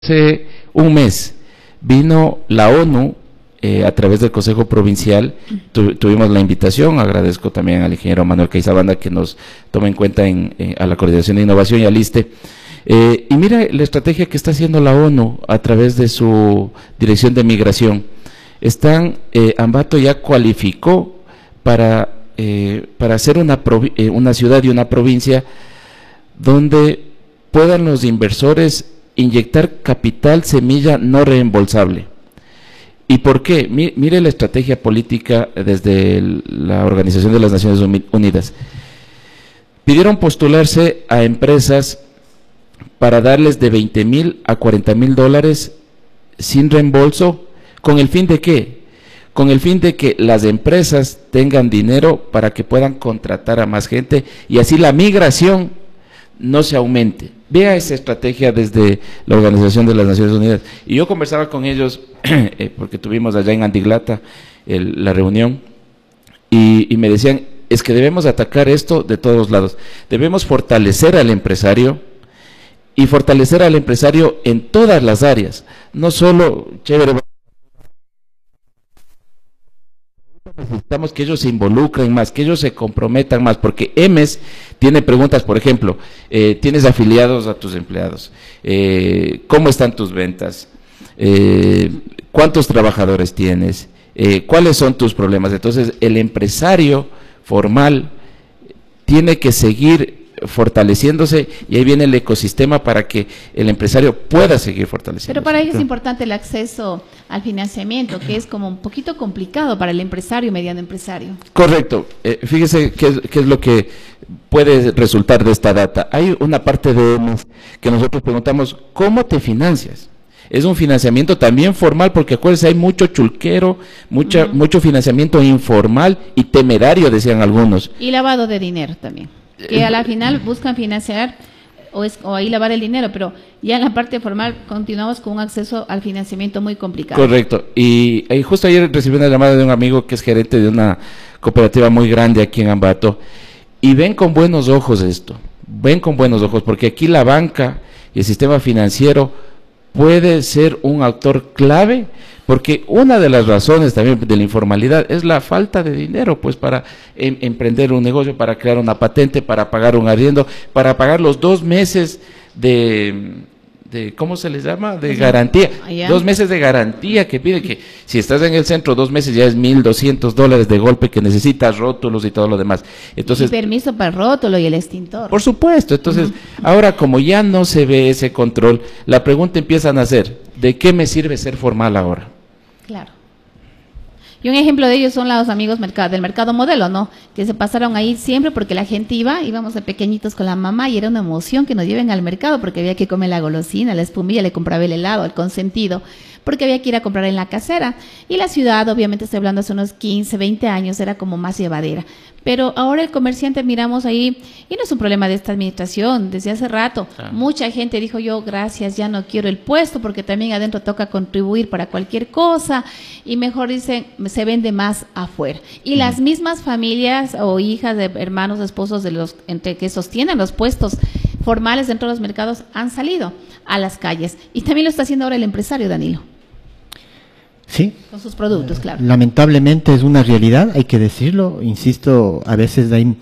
Hace un mes vino la ONU a través del Consejo Provincial, tuvimos la invitación, agradezco también al ingeniero Manuel Caizabanda que nos toma en cuenta a la Coordinación de Innovación y al ISTE, y mira la estrategia que está haciendo la ONU a través de su Dirección de Migración. Ambato ya cualificó para ser una ciudad y una provincia donde puedan los inversores inyectar capital semilla no reembolsable. ¿Y por qué? Mire la estrategia política desde la Organización de las Naciones Unidas. Pidieron postularse a empresas para darles de 20,000 a 40,000 dólares sin reembolso. ¿Con el fin de qué? Con el fin de que las empresas tengan dinero para que puedan contratar a más gente y así la migración no se aumente. Vea esa estrategia desde la Organización de las Naciones Unidas. Y yo conversaba con ellos, porque tuvimos allá en Andiglata la reunión, y me decían, es que debemos atacar esto de todos lados. Debemos fortalecer al empresario, y fortalecer al empresario en todas las áreas. No solo, chévere, necesitamos que ellos se involucren más, que ellos se comprometan más, porque EMES tiene preguntas, por ejemplo, tienes afiliados a tus empleados, ¿cómo están tus ventas? ¿Cuántos trabajadores tienes? ¿Cuáles son tus problemas? Entonces, el empresario formal tiene que seguir fortaleciéndose y ahí viene el ecosistema para que el empresario pueda seguir fortaleciendo. Pero para ello es importante el acceso al financiamiento, que es como un poquito complicado para el empresario y mediano empresario. Correcto. Fíjese qué es lo que puede resultar de esta data. Hay una parte de EMES que nosotros preguntamos, ¿cómo te financias? Es un financiamiento también formal, porque acuérdense, hay mucho chulquero, mucho financiamiento informal y temerario, decían algunos. Y lavado de dinero también, que a la final buscan financiar o ahí lavar el dinero, pero ya en la parte formal continuamos con un acceso al financiamiento muy complicado. Correcto, y justo ayer recibí una llamada de un amigo que es gerente de una cooperativa muy grande aquí en Ambato, y ven con buenos ojos esto, ven con buenos ojos, porque aquí la banca y el sistema financiero puede ser un actor clave, porque una de las razones también de la informalidad es la falta de dinero, pues para emprender un negocio, para crear una patente, para pagar un arriendo, para pagar los 2 meses de ¿cómo se les llama? De garantía. 2 meses de garantía que pide, que si estás en el centro 2 meses ya es $1,200 de golpe que necesitas, rótulos y todo lo demás. Entonces, y permiso para el rótulo y el extintor. Por supuesto. Entonces, ahora como ya no se ve ese control, la pregunta empieza a nacer, ¿de qué me sirve ser formal ahora? Claro. Y un ejemplo de ellos son los amigos del mercado modelo, ¿no? Que se pasaron ahí siempre porque la gente íbamos de pequeñitos con la mamá y era una emoción que nos lleven al mercado porque había que comer la golosina, la espumilla, le compraba el helado, el consentido, porque había que ir a comprar en la casera. Y la ciudad, obviamente estoy hablando hace unos 15, 20 años, era como más llevadera. Pero ahora el comerciante miramos ahí, y no es un problema de esta administración, desde hace rato, mucha gente dijo yo, gracias, ya no quiero el puesto, porque también adentro toca contribuir para cualquier cosa, y mejor dicen, se vende más afuera. Y las mismas familias o hijas de hermanos, esposos entre que sostienen los puestos formales dentro de los mercados han salido a las calles. Y también lo está haciendo ahora el empresario, Danilo. Sí. Con sus productos, claro. Lamentablemente es una realidad, hay que decirlo. Insisto, a veces hay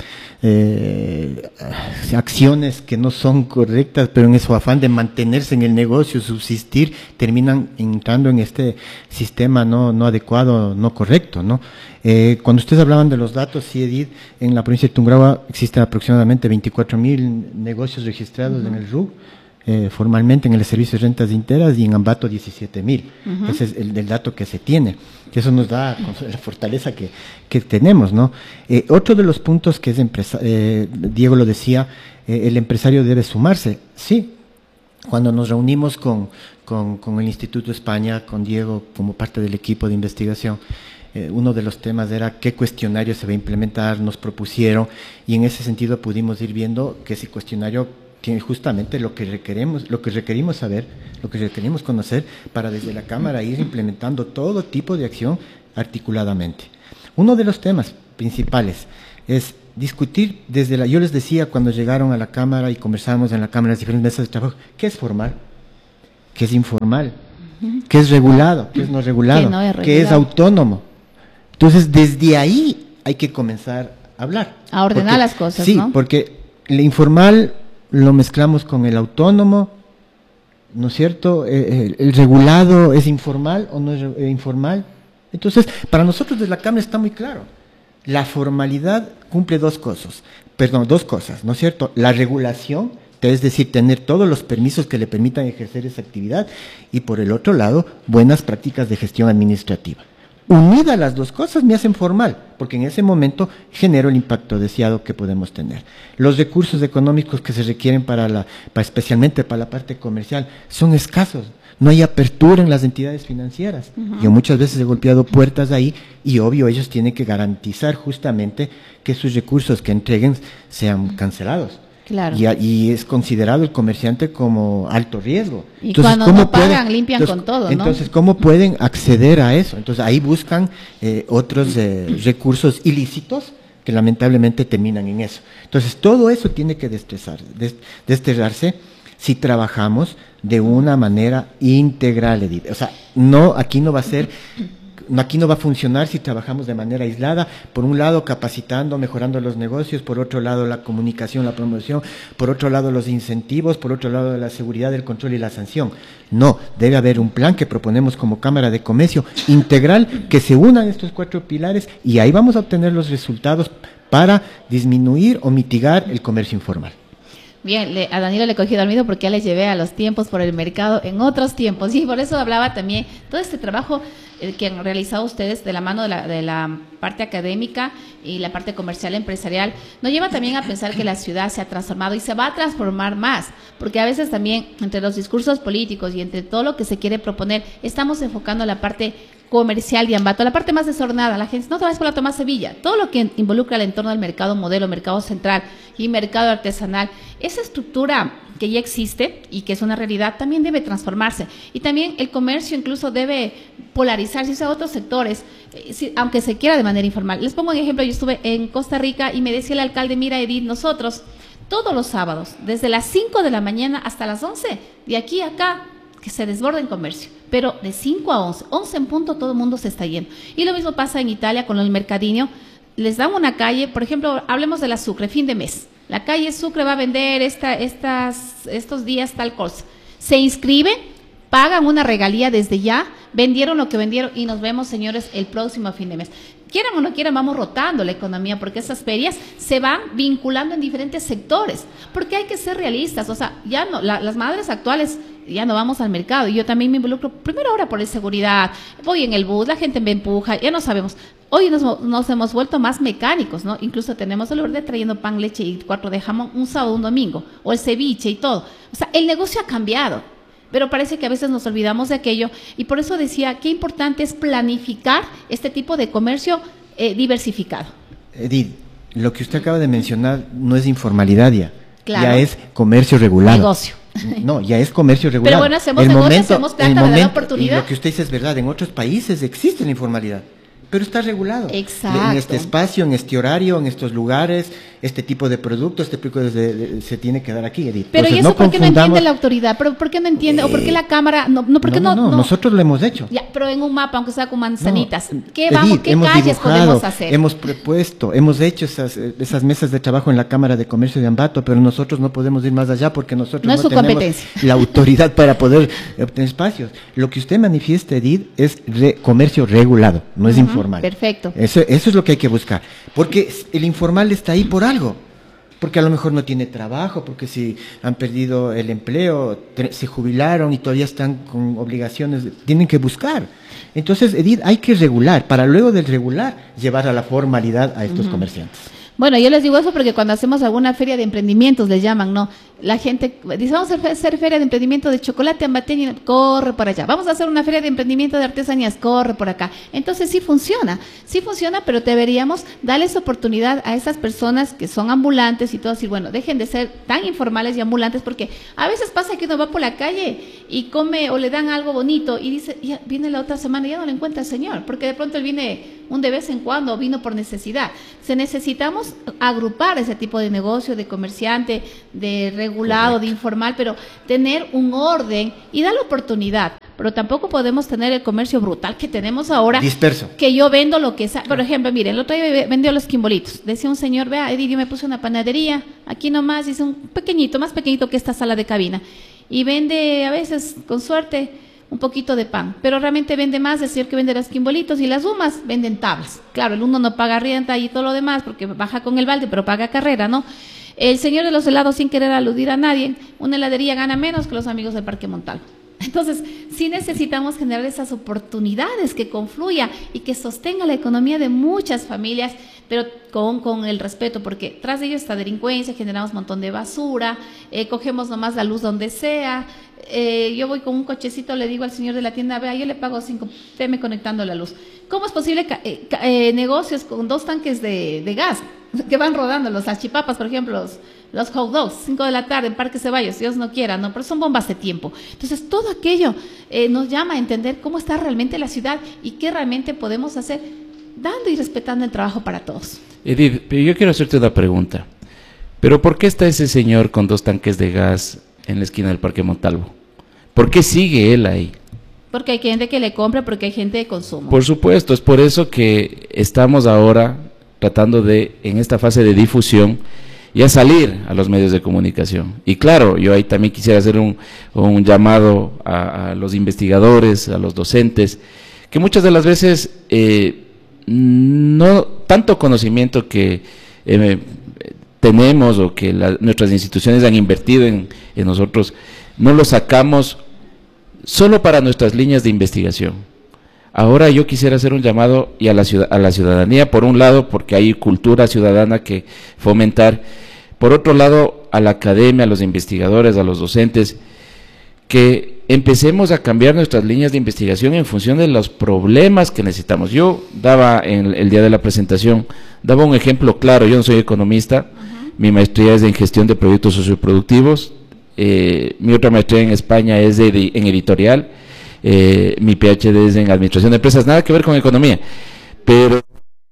acciones que no son correctas, pero en su afán de mantenerse en el negocio, subsistir, terminan entrando en este sistema no adecuado, no correcto, ¿no? Cuando ustedes hablaban de los datos, sí, Edith, en la provincia de Tungurahua existen aproximadamente 24,000 negocios registrados en el RUG. Formalmente en el servicio de rentas interas, y en Ambato 17,000. Ese es el dato que se tiene, que eso nos da la fortaleza que tenemos, ¿no? Otro de los puntos que es Diego lo decía, el empresario debe sumarse. Sí, cuando nos reunimos con el Instituto España, con Diego como parte del equipo de investigación, uno de los temas era qué cuestionario se va a implementar, nos propusieron, y en ese sentido pudimos ir viendo que ese cuestionario tiene justamente lo que requerimos saber, lo que requerimos conocer, para desde la Cámara ir implementando todo tipo de acción articuladamente. Uno de los temas principales es discutir yo les decía cuando llegaron a la Cámara y conversábamos en la Cámara las diferentes mesas de trabajo, ¿qué es formal? que es informal, que es regulado, que es no regulado, Que no es que es regulado. autónomo. Entonces, desde ahí hay que comenzar a hablar. A ordenar las cosas, sí, ¿no? porque el informal lo mezclamos con el autónomo, ¿no es cierto? El regulado es informal o no es informal. Entonces, para nosotros desde la Cámara está muy claro. La formalidad cumple dos cosas, ¿no es cierto? La regulación, es decir, tener todos los permisos que le permitan ejercer esa actividad, y por el otro lado, buenas prácticas de gestión administrativa. Unidas las dos cosas me hacen formal, porque en ese momento genero el impacto deseado que podemos tener. Los recursos económicos que se requieren especialmente para la parte comercial son escasos. No hay apertura en las entidades financieras. Yo muchas veces he golpeado puertas ahí y obvio ellos tienen que garantizar justamente que sus recursos que entreguen sean cancelados. Claro. Y es considerado el comerciante como alto riesgo. Y cuando no pagan, limpian con todo, ¿no? Entonces, ¿cómo pueden acceder a eso? Entonces, ahí buscan otros recursos ilícitos que lamentablemente terminan en eso. Entonces, todo eso tiene que desterrarse si trabajamos de una manera integral, Edith. O sea, aquí no va a funcionar si trabajamos de manera aislada, por un lado capacitando, mejorando los negocios, por otro lado la comunicación, la promoción, por otro lado los incentivos, por otro lado la seguridad, el control y la sanción. No, debe haber un plan que proponemos como Cámara de Comercio integral, que se unan estos 4 pilares y ahí vamos a obtener los resultados para disminuir o mitigar el comercio informal. Bien, a Danilo le cogí dormido porque ya le llevé a los tiempos por el mercado en otros tiempos, y por eso hablaba también todo este trabajo que han realizado ustedes de la mano de la parte académica y la parte comercial empresarial, nos lleva también a pensar que la ciudad se ha transformado y se va a transformar más, porque a veces también entre los discursos políticos y entre todo lo que se quiere proponer, estamos enfocando la parte comercial de Ambato, la parte más desordenada. La gente no te vas por la Tomás Sevilla, todo lo que involucra el entorno del mercado modelo, mercado central y mercado artesanal, esa estructura que ya existe y que es una realidad también debe transformarse, y también el comercio incluso debe polarizarse a otros sectores, aunque se quiera de manera informal. Les pongo un ejemplo: yo estuve en Costa Rica y me decía el alcalde: mira, Edith, nosotros todos los sábados desde las 5 de la mañana hasta las 11, de aquí a acá, que se desborda en comercio, pero de 5 a 11 en punto todo el mundo se está yendo. Y lo mismo pasa en Italia con el mercadino. Les dan una calle, por ejemplo, hablemos de la Sucre, fin de mes. La calle Sucre va a vender estos días tal cosa. Se inscriben, pagan una regalía desde ya, vendieron lo que vendieron y nos vemos, señores, el próximo fin de mes. Quieran o no quieran, vamos rotando la economía, porque esas ferias se van vinculando en diferentes sectores, porque hay que ser realistas. O sea, ya no, las madres actuales ya no vamos al mercado, y yo también me involucro primero ahora por la seguridad, voy en el bus, la gente me empuja, ya no sabemos. Hoy nos hemos vuelto más mecánicos, ¿no? Incluso tenemos el orden trayendo pan, leche y 4 de jamón un sábado, un domingo, o el ceviche y todo. O sea, el negocio ha cambiado, pero parece que a veces nos olvidamos de aquello, y por eso decía qué importante es planificar este tipo de comercio diversificado. Edith, lo que usted acaba de mencionar no es informalidad ya, Claro. ya es comercio regulado. Negocio. No, ya es comercio regulado. Pero bueno, hacemos negocio, hacemos plata, de la oportunidad. Y lo que usted dice es verdad, en otros países existe la informalidad, pero está regulado. Exacto. En este espacio, en este horario, en estos lugares, este tipo de productos, se tiene que dar aquí, Edith. Pero Entonces, ¿y eso por qué no entiende confundamos- la autoridad? ¿Pero por qué no entiende? ¿O por qué la Cámara? ¿Por qué no? Nosotros lo hemos hecho. Ya, pero en un mapa, aunque sea con manzanitas. No, ¿Qué Edith, qué hemos calles dibujado, podemos hacer? hemos propuesto, hemos hecho esas mesas de trabajo en la Cámara de Comercio de Ambato, pero nosotros no podemos ir más allá porque nosotros No es su tenemos competencia. la autoridad para poder obtener espacios. Lo que usted manifiesta, Edith, es comercio regulado, no es informal. Perfecto. Eso es lo que hay que buscar, porque el informal está ahí por algo. Porque a lo mejor no tiene trabajo, porque si han perdido el empleo, se jubilaron y todavía están con obligaciones, tienen que buscar. Entonces, Edith, hay que regular, para luego del regular, llevar a la formalidad a estos comerciantes. Bueno, yo les digo eso porque cuando hacemos alguna feria de emprendimientos, les llaman, ¿no? La gente dice, vamos a hacer feria de emprendimiento de chocolate ambateño, corre por allá. Vamos a hacer una feria de emprendimiento de artesanías, corre por acá. Entonces sí funciona, pero deberíamos darles oportunidad a esas personas que son ambulantes y todo, así, bueno, dejen de ser tan informales y ambulantes, porque a veces pasa que uno va por la calle y come o le dan algo bonito y dice, ya viene la otra semana y ya no le encuentra el señor, porque de pronto él viene un de vez en cuando, vino por necesidad. Necesitamos agrupar ese tipo de negocio, de comerciante, de regulado, Correcto. de informal, pero tener un orden y dar la oportunidad. Pero tampoco podemos tener el comercio brutal que tenemos ahora. Disperso. Que yo vendo lo que sea. Por ejemplo, miren, el otro día vendió los quimbolitos. Decía un señor, vea, Edith, yo me puse una panadería, aquí nomás, hice un pequeñito, más pequeñito que esta sala de cabina. Y vende, a veces, con suerte, un poquito de pan. Pero realmente vende más el señor que vende los quimbolitos, y las umas venden tablas. Claro, el uno no paga renta y todo lo demás porque baja con el balde, pero paga carrera, ¿no? El señor de los helados, sin querer aludir a nadie, una heladería gana menos que los amigos del Parque Montalvo. Entonces, sí necesitamos generar esas oportunidades que confluya y que sostenga la economía de muchas familias, pero con el respeto, porque tras de ello está delincuencia, generamos un montón de basura, cogemos nomás la luz donde sea. Yo voy con un cochecito, le digo al señor de la tienda, vea, yo le pago 5, teme conectando la luz. ¿Cómo es posible negocios con 2 tanques de gas que van rodando, los salchipapas, por ejemplo, los hot dogs, 5 de la tarde en Parque Ceballos, Dios no quiera, ¿no? Pero son bombas de tiempo. Entonces, todo aquello nos llama a entender cómo está realmente la ciudad y qué realmente podemos hacer, dando y respetando el trabajo para todos. Edith, pero yo quiero hacerte una pregunta. ¿Pero por qué está ese señor con 2 tanques de gas en la esquina del Parque Montalvo? ¿Por qué sigue él ahí? Porque hay gente que le compra, porque hay gente de consumo. Por supuesto, es por eso que estamos ahora tratando de, en esta fase de difusión, ya salir a los medios de comunicación. Y claro, yo ahí también quisiera hacer un llamado a los investigadores, a los docentes, que muchas de las veces no tanto conocimiento que tenemos o que nuestras instituciones han invertido en nosotros, no lo sacamos solo para nuestras líneas de investigación. Ahora yo quisiera hacer un llamado y a la ciudadanía, por un lado, porque hay cultura ciudadana que fomentar, por otro lado, a la academia, a los investigadores, a los docentes, que empecemos a cambiar nuestras líneas de investigación en función de los problemas que necesitamos. Yo daba en el día de la presentación, daba un ejemplo claro. Yo no soy economista, mi maestría es en gestión de proyectos socioproductivos, mi otra maestría en España es en editorial, mi PhD es en administración de empresas, nada que ver con economía, pero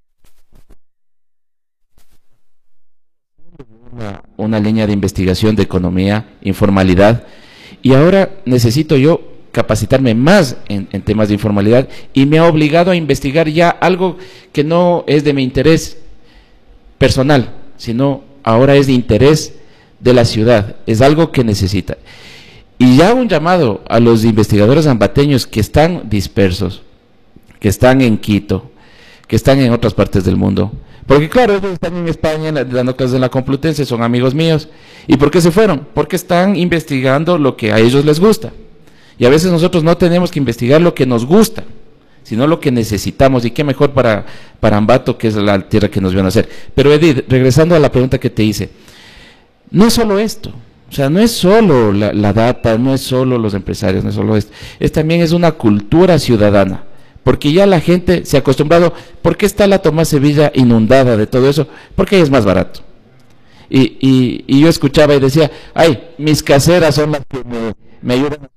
una línea de investigación de economía, informalidad, y ahora necesito yo capacitarme más en temas de informalidad, y me ha obligado a investigar ya algo que no es de mi interés personal, sino ahora es de interés de la ciudad, es algo que necesita. Y ya un llamado a los investigadores ambateños que están dispersos, que están en Quito, que están en otras partes del mundo, porque claro, ellos están en España dando clases en la Complutense, son amigos míos. ¿Y por qué se fueron? Porque están investigando lo que a ellos les gusta. Y a veces nosotros no tenemos que investigar lo que nos gusta, sino lo que necesitamos. Y qué mejor para Ambato, que es la tierra que nos vio nacer. Pero Edith, regresando a la pregunta que te hice, no es solo esto. O sea, no es solo la data, no es solo los empresarios, no es solo esto. También es una cultura ciudadana. Porque ya la gente se ha acostumbrado. ¿Por qué está la Tomás Sevilla inundada de todo eso? Porque es más barato. Y yo escuchaba y decía, ay, mis caseras son las que me ayudan.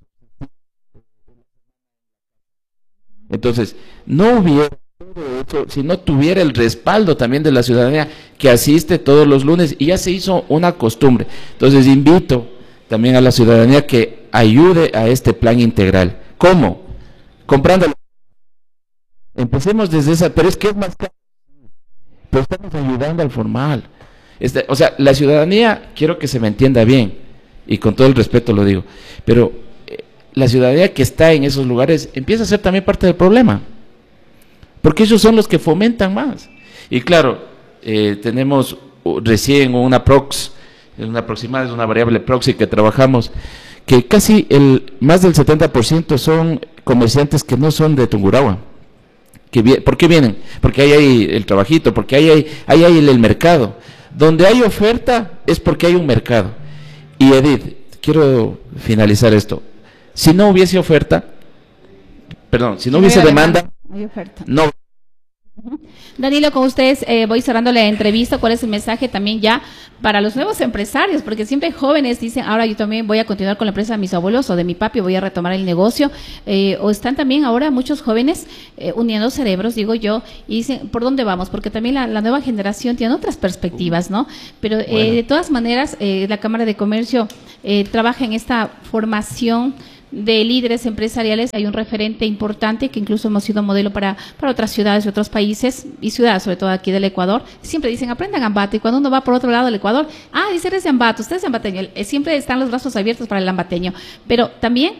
Entonces, no hubiera todo eso si no tuviera el respaldo también de la ciudadanía que asiste todos los lunes, y ya se hizo una costumbre. Entonces, invito también a la ciudadanía que ayude a este plan integral. ¿Cómo? Comprándolo. Empecemos desde esa, pero es que es más caro. Pero estamos ayudando al formal. O sea, la ciudadanía, quiero que se me entienda bien, y con todo el respeto lo digo, pero la ciudadanía que está en esos lugares empieza a ser también parte del problema, porque ellos son los que fomentan más. Y claro, tenemos recién una aproximada, es una variable proxy que trabajamos, que casi más del 70% son comerciantes que no son de Tungurahua. ¿Por qué vienen? Porque ahí hay el trabajito, porque ahí hay el mercado. Donde hay oferta es porque hay un mercado. Y Edith, quiero finalizar esto. Si no hubiese oferta, perdón, si no hubiese demanda, hay oferta. no. Danilo, con ustedes voy cerrando la entrevista. ¿Cuál es el mensaje también ya para los nuevos empresarios? Porque siempre jóvenes dicen, ahora yo también voy a continuar con la empresa de mis abuelos o de mi papi, voy a retomar el negocio. O están también ahora muchos jóvenes uniendo cerebros, digo yo, y dicen, ¿por dónde vamos? Porque también la nueva generación tiene otras perspectivas, ¿no? Pero de todas maneras, la Cámara de Comercio trabaja en esta formación de líderes empresariales. Hay un referente importante que incluso hemos sido modelo para otras ciudades y otros países, y ciudades sobre todo aquí del Ecuador. Siempre dicen, aprendan Ambato, y cuando uno va por otro lado del Ecuador, dice, eres de Ambato, usted es ambateño, siempre están los brazos abiertos para el ambateño. Pero también,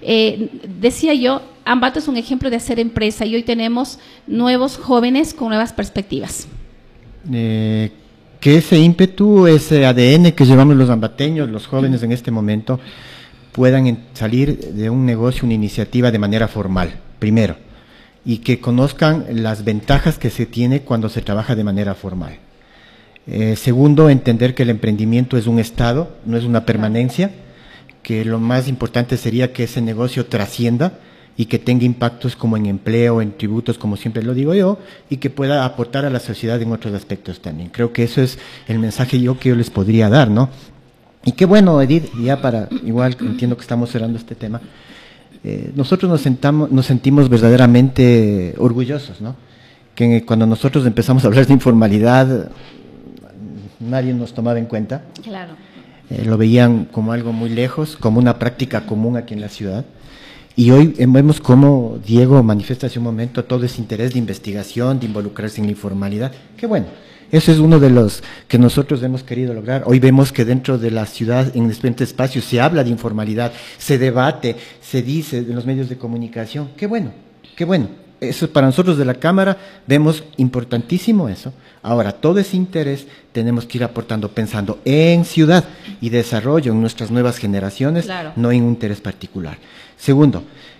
decía yo, Ambato es un ejemplo de hacer empresa, y hoy tenemos nuevos jóvenes con nuevas perspectivas. Que ese ímpetu, ese ADN que llevamos los ambateños, los jóvenes en este momento, puedan salir de un negocio, una iniciativa de manera formal, primero, y que conozcan las ventajas que se tiene cuando se trabaja de manera formal. Segundo, entender que el emprendimiento es un estado, no es una permanencia, que lo más importante sería que ese negocio trascienda y que tenga impactos como en empleo, en tributos, como siempre lo digo yo, y que pueda aportar a la sociedad en otros aspectos también. Creo que eso es el mensaje que yo les podría dar, ¿no? Y qué bueno, Edith, ya para, igual entiendo que estamos cerrando este tema, nosotros nos sentimos verdaderamente orgullosos, ¿no? Que cuando nosotros empezamos a hablar de informalidad, nadie nos tomaba en cuenta. Claro. Lo veían como algo muy lejos, como una práctica común aquí en la ciudad. Y hoy vemos cómo Diego manifiesta hace un momento todo ese interés de investigación, de involucrarse en la informalidad. Qué bueno. Eso es uno de los que nosotros hemos querido lograr. Hoy vemos que dentro de la ciudad, en diferentes espacios, se habla de informalidad, se debate, se dice en los medios de comunicación. Qué bueno, qué bueno. Eso para nosotros de la Cámara vemos importantísimo eso. Ahora, todo ese interés tenemos que ir aportando, pensando en ciudad y desarrollo en nuestras nuevas generaciones, claro, no en un interés particular. Segundo,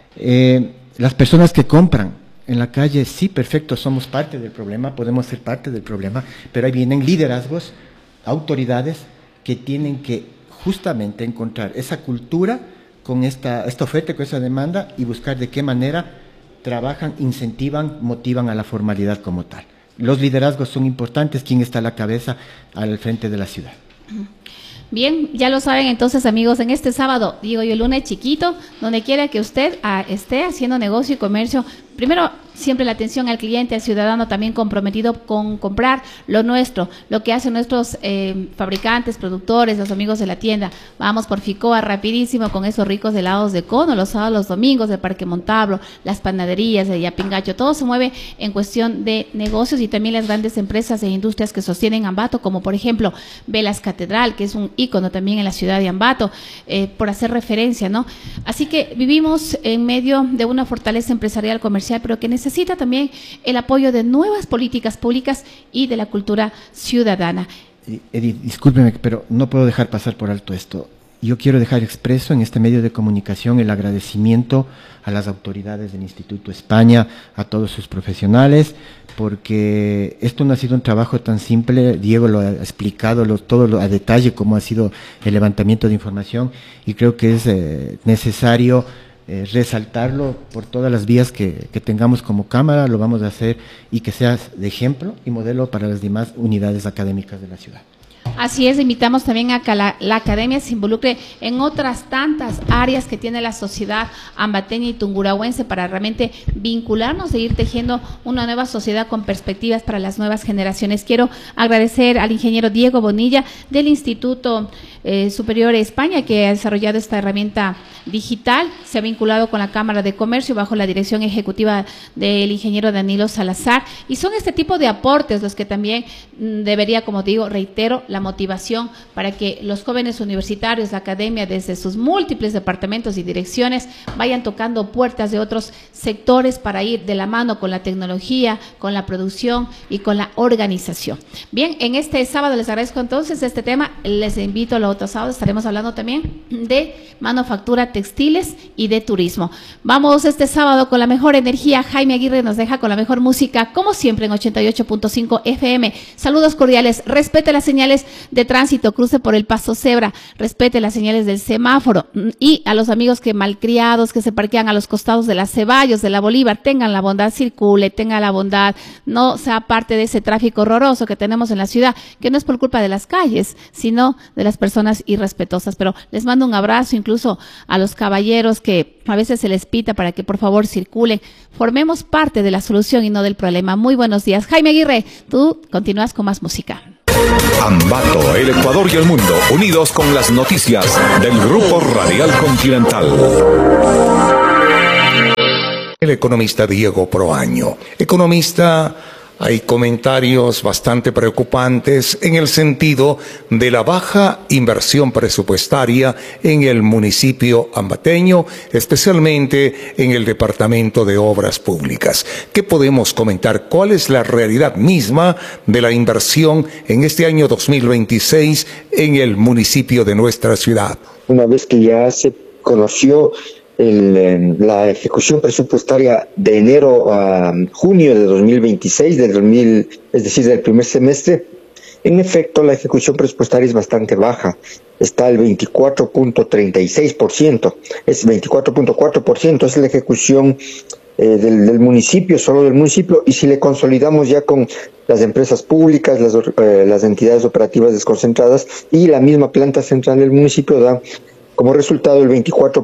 las personas que compran en la calle, sí, perfecto, somos parte del problema, podemos ser parte del problema, pero ahí vienen liderazgos, autoridades que tienen que justamente encontrar esa cultura con esta oferta, con esa demanda, y buscar de qué manera trabajan, incentivan, motivan a la formalidad como tal. Los liderazgos son importantes, quién está a la cabeza al frente de la ciudad. Bien, ya lo saben entonces, amigos, en este sábado, digo yo, el lunes chiquito, donde quiera que usted esté haciendo negocio y comercio, primero, siempre la atención al cliente, al ciudadano también comprometido con comprar lo nuestro, lo que hacen nuestros fabricantes, productores, los amigos de la tienda. Vamos por Ficoa rapidísimo con esos ricos helados de cono, los sábados, los domingos del Parque Montalvo, las panaderías de Yapingacho, todo se mueve en cuestión de negocios, y también las grandes empresas e industrias que sostienen Ambato, como por ejemplo Velas Catedral, que es un ícono también en la ciudad de Ambato, por hacer referencia, ¿no? Así que vivimos en medio de una fortaleza empresarial comercial, pero que necesita también el apoyo de nuevas políticas públicas y de la cultura ciudadana. Edith, discúlpeme, pero no puedo dejar pasar por alto esto. Yo quiero dejar expreso en este medio de comunicación el agradecimiento a las autoridades del Instituto España, a todos sus profesionales, porque esto no ha sido un trabajo tan simple. Diego lo ha explicado todo a detalle cómo ha sido el levantamiento de información, y creo que es necesario resaltarlo por todas las vías que tengamos como Cámara. Lo vamos a hacer, y que sea de ejemplo y modelo para las demás unidades académicas de la ciudad. Así es, invitamos también a que la academia se involucre en otras tantas áreas que tiene la sociedad ambateña y tungurahuense para realmente vincularnos e ir tejiendo una nueva sociedad con perspectivas para las nuevas generaciones. Quiero agradecer al ingeniero Diego Bonilla del Instituto Superior de España, que ha desarrollado esta herramienta digital, se ha vinculado con la Cámara de Comercio bajo la dirección ejecutiva del ingeniero Danilo Salazar, y son este tipo de aportes los que también debería, como digo, reitero, la motivación para que los jóvenes universitarios, la academia, desde sus múltiples departamentos y direcciones, vayan tocando puertas de otros sectores para ir de la mano con la tecnología, con la producción y con la organización. Bien, en este sábado les agradezco entonces este tema, les invito a los otros sábados, estaremos hablando también de manufactura, textiles y de turismo. Vamos este sábado con la mejor energía. Jaime Aguirre nos deja con la mejor música, como siempre en 88.5 FM. Saludos cordiales, respete las señales, de tránsito cruce por el paso cebra, respete las señales del semáforo. Y a los amigos que malcriados, que se parquean a los costados de la Ceballos, de la Bolívar, tengan la bondad, circule, tengan la bondad, no sea parte de ese tráfico horroroso que tenemos en la ciudad, que no es por culpa de las calles, sino de las personas irrespetuosas. Pero les mando un abrazo incluso a los caballeros que a veces se les pita para que por favor circulen. Formemos parte de la solución y no del problema. Muy buenos días. Jaime Aguirre, tú continúas con más música. Ambato, el Ecuador y el mundo, unidos con las noticias del Grupo Radial Continental. El economista Diego Proaño. Economista, hay comentarios bastante preocupantes en el sentido de la baja inversión presupuestaria en el municipio ambateño, especialmente en el Departamento de Obras Públicas. ¿Qué podemos comentar? ¿Cuál es la realidad misma de la inversión en este año 2026 en el municipio de nuestra ciudad? Una vez que ya se conoció la ejecución presupuestaria de enero a junio de 2026, es decir, del primer semestre, en efecto la ejecución presupuestaria es bastante baja, está al 24.36%, es 24.4%, es la ejecución del municipio, solo del municipio, y si le consolidamos ya con las empresas públicas, las entidades operativas desconcentradas y la misma planta central del municipio, da como resultado el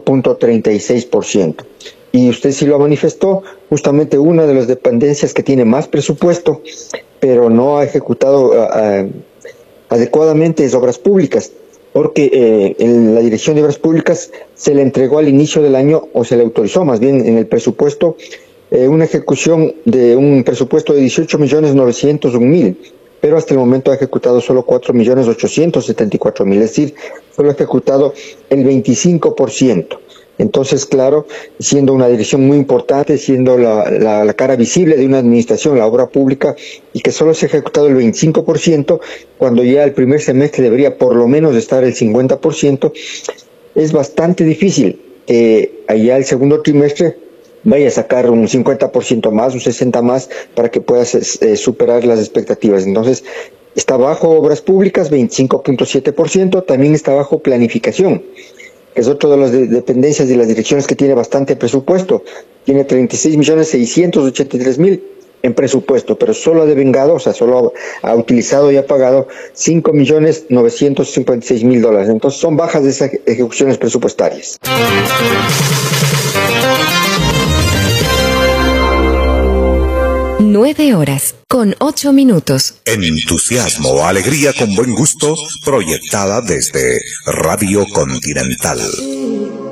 24.36%. Y usted sí lo manifestó, justamente una de las dependencias que tiene más presupuesto, pero no ha ejecutado adecuadamente es Obras Públicas, porque en la Dirección de Obras Públicas se le entregó al inicio del año, o se le autorizó más bien en el presupuesto, una ejecución de un presupuesto de 18.901.000, pero hasta el momento ha ejecutado solo 4.874.000, es decir, solo ha ejecutado el 25%. Entonces, claro, siendo una dirección muy importante, siendo la cara visible de una administración, la obra pública, y que solo se ha ejecutado el 25%, cuando ya el primer semestre debería por lo menos estar el 50%, es bastante difícil que allá el segundo trimestre vaya a sacar un 50% más, un 60% más, para que pueda superar las expectativas. Entonces, está bajo Obras Públicas, 25.7%, también está bajo Planificación, que es otra de las dependencias de las direcciones que tiene bastante presupuesto. Tiene 36.683.000 en presupuesto, pero solo ha devengado, o sea, solo ha utilizado y ha pagado $5.956.000. Entonces, son bajas de esas ejecuciones presupuestarias. 9:08. Entusiasmo, alegría con buen gusto, proyectada desde Radio Continental.